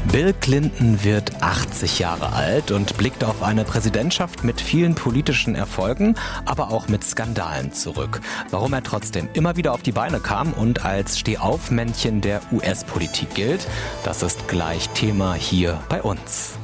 Bill Clinton wird 80 Jahre alt und blickt auf eine Präsidentschaft mit vielen politischen Erfolgen, aber auch mit Skandalen zurück. Warum er trotzdem immer wieder auf die Beine kam und als Stehaufmännchen der US-Politik gilt, das ist gleich Thema hier bei uns.